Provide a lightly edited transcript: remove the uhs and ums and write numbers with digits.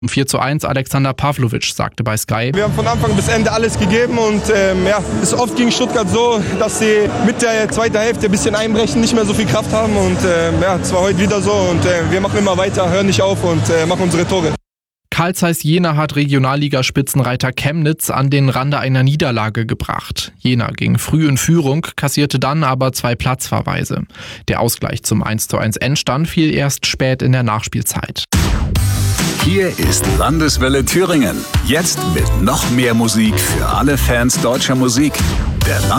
4:1 Alexander Pavlovic sagte bei Sky: Wir haben von Anfang bis Ende alles gegeben und es ist oft gegen Stuttgart so, dass sie mit der zweiten Hälfte ein bisschen einbrechen, nicht mehr so viel Kraft haben und es war heute wieder so und wir machen immer weiter, hören nicht auf und machen unsere Tore. Carl Zeiss Jena hat Regionalligaspitzenreiter Chemnitz an den Rande einer Niederlage gebracht. Jena ging früh in Führung, kassierte dann aber 2 Platzverweise. Der Ausgleich zum 1:1 Endstand fiel erst spät in der Nachspielzeit. Hier ist Landeswelle Thüringen. Jetzt mit noch mehr Musik für alle Fans deutscher Musik. Der